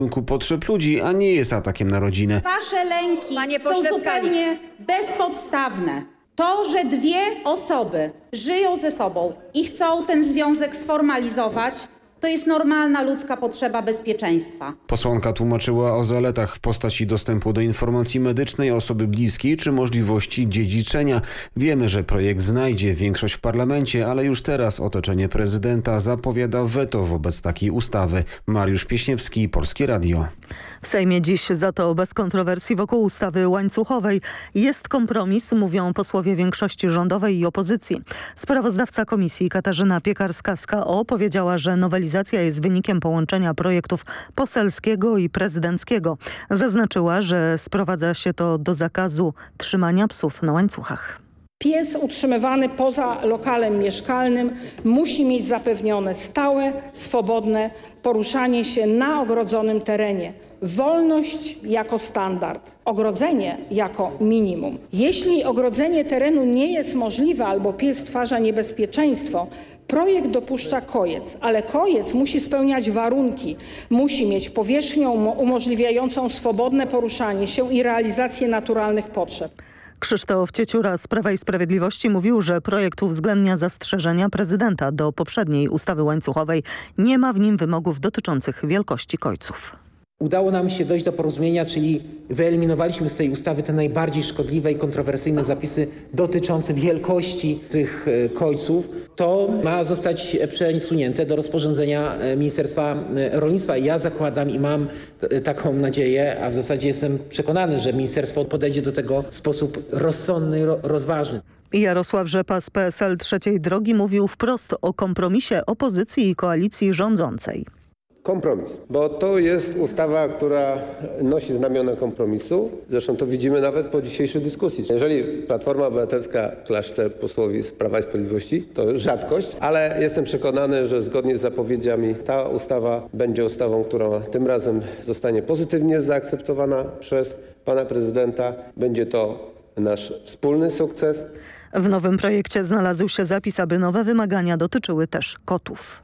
potrzeb ludzi, a nie jest atakiem na rodzinę. Wasze lęki są pośle zupełnie bezpodstawne. To, że dwie osoby żyją ze sobą i chcą ten związek sformalizować, to jest normalna ludzka potrzeba bezpieczeństwa. Posłanka tłumaczyła o zaletach w postaci dostępu do informacji medycznej osoby bliskiej czy możliwości dziedziczenia. Wiemy, że projekt znajdzie większość w parlamencie, ale już teraz otoczenie prezydenta zapowiada weto wobec takiej ustawy. Mariusz Pieśniewski, Polskie Radio. W Sejmie dziś za to bez kontrowersji wokół ustawy łańcuchowej. Jest kompromis, mówią posłowie większości rządowej i opozycji. Sprawozdawca komisji Katarzyna Piekarska-KO powiedziała, że nowelizacja jest wynikiem połączenia projektów poselskiego i prezydenckiego. Zaznaczyła, że sprowadza się to do zakazu trzymania psów na łańcuchach. Pies utrzymywany poza lokalem mieszkalnym musi mieć zapewnione stałe, swobodne poruszanie się na ogrodzonym terenie. Wolność jako standard, ogrodzenie jako minimum. Jeśli ogrodzenie terenu nie jest możliwe albo pies stwarza niebezpieczeństwo, projekt dopuszcza kojec, ale kojec musi spełniać warunki. Musi mieć powierzchnię umożliwiającą swobodne poruszanie się i realizację naturalnych potrzeb. Krzysztof Cieciura z Prawa i Sprawiedliwości mówił, że projekt uwzględnia zastrzeżenia prezydenta do poprzedniej ustawy łańcuchowej. Nie ma w nim wymogów dotyczących wielkości kojców. Udało nam się dojść do porozumienia, czyli wyeliminowaliśmy z tej ustawy te najbardziej szkodliwe i kontrowersyjne zapisy dotyczące wielkości tych kojców. To ma zostać przesunięte do rozporządzenia Ministerstwa Rolnictwa. Ja zakładam i mam taką nadzieję, a w zasadzie jestem przekonany, że ministerstwo podejdzie do tego w sposób rozsądny, rozważny. Jarosław Rzepa z PSL Trzeciej Drogi mówił wprost o kompromisie opozycji i koalicji rządzącej. Kompromis, bo to jest ustawa, która nosi znamiona kompromisu. Zresztą to widzimy nawet po dzisiejszej dyskusji. Jeżeli Platforma Obywatelska klaszcze posłowi z Prawa i Sprawiedliwości, to rzadkość, ale jestem przekonany, że zgodnie z zapowiedziami ta ustawa będzie ustawą, która tym razem zostanie pozytywnie zaakceptowana przez pana prezydenta. Będzie to nasz wspólny sukces. W nowym projekcie znalazł się zapis, aby nowe wymagania dotyczyły też kotów.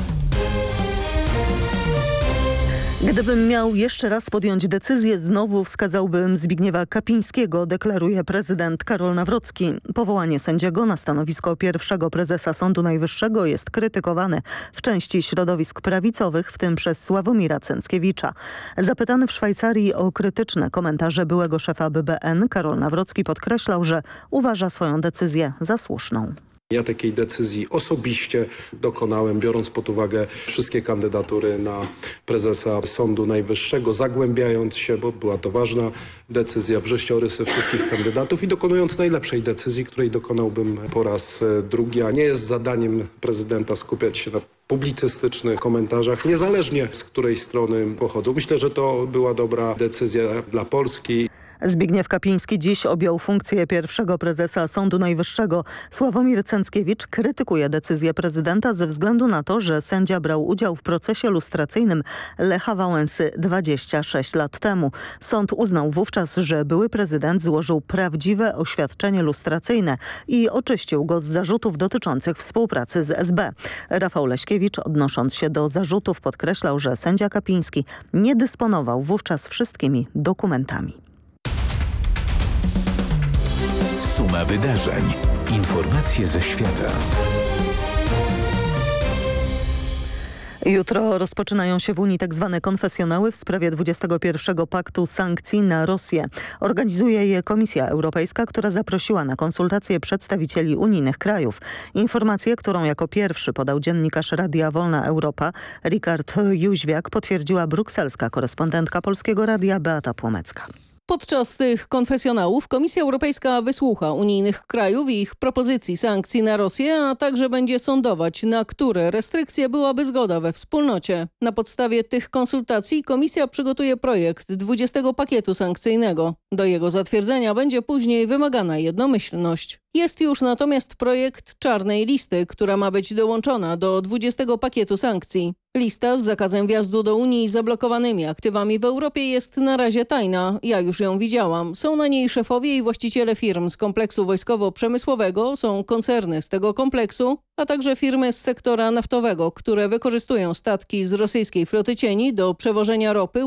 Gdybym miał jeszcze raz podjąć decyzję, znowu wskazałbym Zbigniewa Kapińskiego, deklaruje prezydent Karol Nawrocki. Powołanie sędziego na stanowisko pierwszego prezesa Sądu Najwyższego jest krytykowane w części środowisk prawicowych, w tym przez Sławomira Cęckiewicza. Zapytany w Szwajcarii o krytyczne komentarze byłego szefa BBN, Karol Nawrocki podkreślał, że uważa swoją decyzję za słuszną. Ja takiej decyzji osobiście dokonałem, biorąc pod uwagę wszystkie kandydatury na prezesa Sądu Najwyższego, zagłębiając się, bo była to ważna decyzja, w życiorysy wszystkich kandydatów i dokonując najlepszej decyzji, której dokonałbym po raz drugi, a nie jest zadaniem prezydenta skupiać się na publicystycznych komentarzach, niezależnie z której strony pochodzą. Myślę, że to była dobra decyzja dla Polski. Zbigniew Kapiński dziś objął funkcję pierwszego prezesa Sądu Najwyższego. Sławomir Cęckiewicz krytykuje decyzję prezydenta ze względu na to, że sędzia brał udział w procesie lustracyjnym Lecha Wałęsy 26 lat temu. Sąd uznał wówczas, że były prezydent złożył prawdziwe oświadczenie lustracyjne i oczyścił go z zarzutów dotyczących współpracy z SB. Rafał Leśkiewicz, odnosząc się do zarzutów, podkreślał, że sędzia Kapiński nie dysponował wówczas wszystkimi dokumentami. Suma wydarzeń. Informacje ze świata. Jutro rozpoczynają się w Unii tzw. konfesjonały w sprawie 21 paktu sankcji na Rosję. Organizuje je Komisja Europejska, która zaprosiła na konsultacje przedstawicieli unijnych krajów. Informację, którą jako pierwszy podał dziennikarz Radia Wolna Europa Richard Jóźwiak, potwierdziła brukselska korespondentka Polskiego Radia Beata Płomecka. Podczas tych konfesjonałów Komisja Europejska wysłucha unijnych krajów i ich propozycji sankcji na Rosję, a także będzie sądować, na które restrykcje byłaby zgoda we wspólnocie. Na podstawie tych konsultacji Komisja przygotuje projekt 20 pakietu sankcyjnego. Do jego zatwierdzenia będzie później wymagana jednomyślność. Jest już natomiast projekt czarnej listy, która ma być dołączona do 20 pakietu sankcji. Lista z zakazem wjazdu do Unii i zablokowanymi aktywami w Europie jest na razie tajna. Ja już ją widziałam. Są na niej szefowie i właściciele firm z kompleksu wojskowo-przemysłowego, są koncerny z tego kompleksu, a także firmy z sektora naftowego, które wykorzystują statki z rosyjskiej floty cieni do przewożenia ropy,